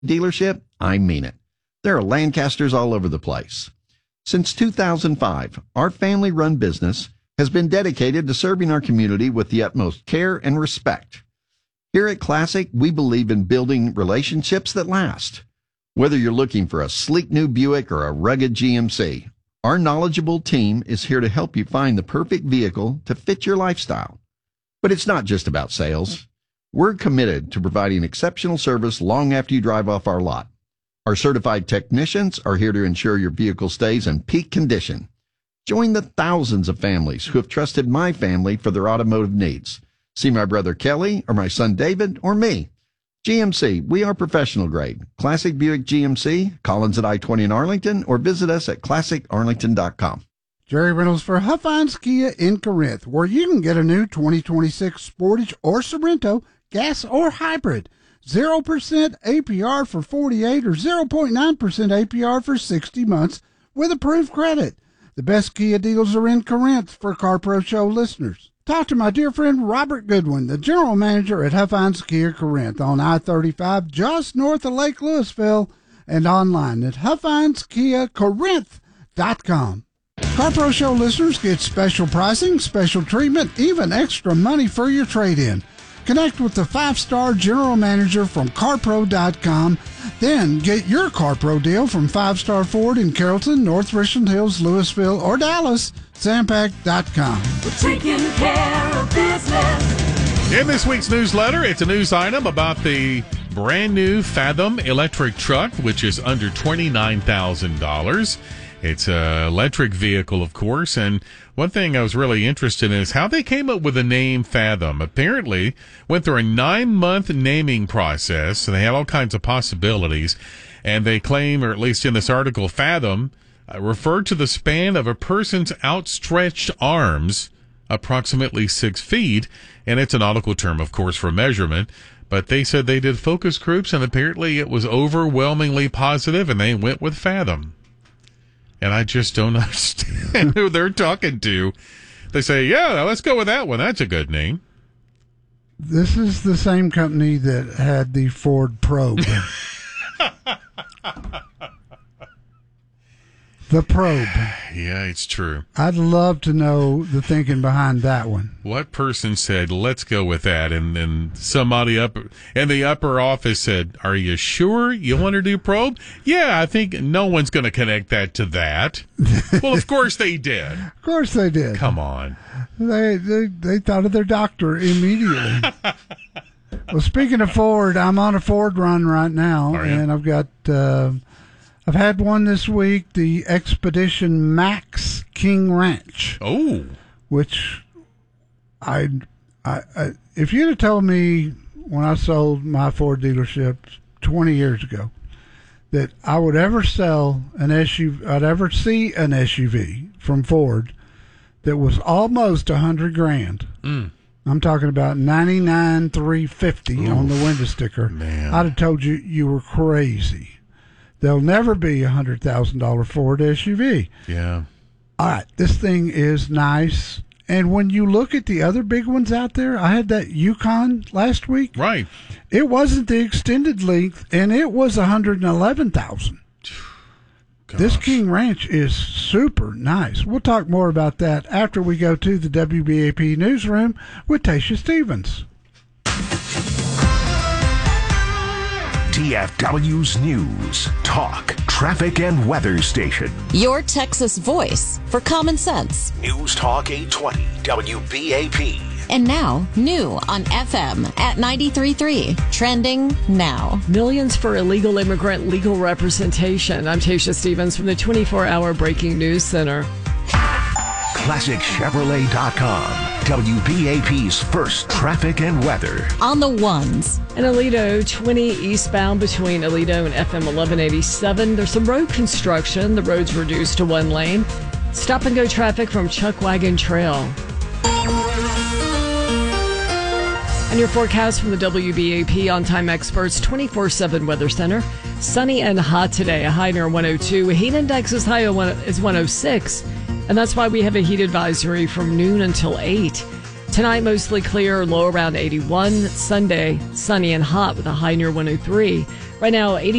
dealership, I mean it. There are Lancasters all over the place. Since 2005, our family-run business has been dedicated to serving our community with the utmost care and respect. Here at Classic, we believe in building relationships that last. Whether you're looking for a sleek new Buick or a rugged GMC, our knowledgeable team is here to help you find the perfect vehicle to fit your lifestyle. But it's not just about sales. We're committed to providing exceptional service long after you drive off our lot. Our certified technicians are here to ensure your vehicle stays in peak condition. Join the thousands of families who have trusted my family for their automotive needs. See my brother Kelly or my son David or me. GMC, we are professional grade. Classic Buick GMC, Collins at I-20 in Arlington, or visit us at classicarlington.com. Jerry Reynolds for Huffines Kia in Corinth, where you can get a new 2026 Sportage or Sorrento, gas or hybrid. 0% APR for 48 or 0.9% APR for 60 months with approved credit. The best Kia deals are in Corinth for CarPro Show listeners. Talk to my dear friend Robert Goodwin, the general manager at Huffines Kia Corinth on I-35 just north of Lake Louisville and online at HuffinesKiaCorinth.com. CarPro Show listeners get special pricing, special treatment, even extra money for your trade-in. Connect with the 5-star general manager from CarPro.com. Then get your CarPro deal from 5-star Ford in Carrollton, North Richland Hills, Louisville, or Dallas. Zampac.com. We're taking care of business. In this week's newsletter, it's a news item about the brand new Fathom electric truck, which is under $29,000. It's an electric vehicle, of course, and one thing I was really interested in is how they came up with the name Fathom. Apparently, went through a 9-month naming process, so they had all kinds of possibilities, and they claim, or at least in this article, Fathom referred to the span of a person's outstretched arms, approximately 6 feet, and it's a nautical term, of course, for measurement. But they said they did focus groups, and apparently it was overwhelmingly positive, and they went with Fathom. And I just don't understand who they're talking to. They say, yeah, let's go with that one. That's a good name. This is the same company that had the Ford Probe. The Probe. Yeah, it's true. I'd love to know the thinking behind that one. What person said, let's go with that? And then somebody up in the upper office said, are you sure you want to do Probe? Yeah, I think no one's going to connect that to that. Well, of course they did. Of course they did. Come on. They thought of their doctor immediately. Well, speaking of Ford, I'm on a Ford run right now, and I've got... I've had one this week, the Expedition Max King Ranch. Oh. Which I if you'd have told me when I sold my Ford dealership 20 years ago that I would ever sell an SUV, I'd ever see an SUV from Ford that was almost $100,000. I'm talking about $99,350 on the window sticker. Man. I'd have told you were crazy. There'll never be a $100,000 Ford SUV. Yeah. All right, this thing is nice. And when you look at the other big ones out there, I had that Yukon last week. Right. It wasn't the extended length, and it was $111,000. This King Ranch is super nice. We'll talk more about that after we go to the WBAP newsroom with Tasha Stevens. TFW's News, Talk, Traffic, and Weather Station. Your Texas voice for common sense. News Talk 820, WBAP. And now, new on FM at 93.3. Trending now. Millions for illegal immigrant legal representation. I'm Tasha Stevens from the 24-hour Breaking News Center. ClassicChevrolet.com. WBAP's first traffic and weather. On the ones. In Aledo, 20 eastbound between Aledo and FM 1187. There's some road construction. The road's reduced to 1 lane. Stop and go traffic from Chuckwagon Trail. And your forecast from the WBAP On-Time Experts 24/7 Weather Center. Sunny and hot today. A high near 102. Heat index is high is 106. And that's why we have a heat advisory from noon until 8. Tonight, mostly clear, low around 81. Sunday, sunny and hot with a high near 103. Right now, 80.